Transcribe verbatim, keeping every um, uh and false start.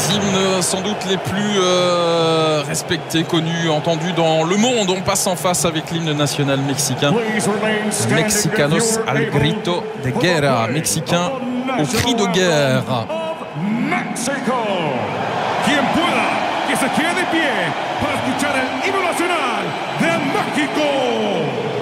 hymnes sans doute les plus euh, respectés, connus, entendus dans le monde. On passe en face avec l'hymne national mexicain. Mexicanos al grito de guerra. Mexicain au cri de guerre. Mexico. Quien pueda que se quede de pie para escuchar el himno nacional de México.